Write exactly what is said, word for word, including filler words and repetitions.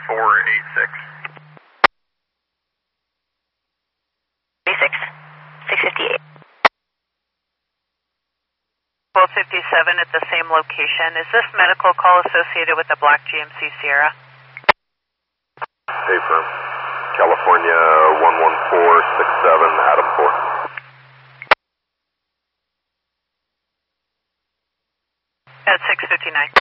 four eight six. six, six fifty-eight. twelve fifty-seven at the same location. Is this medical call associated with the Black G M C Sierra? Hey, firm. California one one four six seven, Adam four. At six fifty-nine.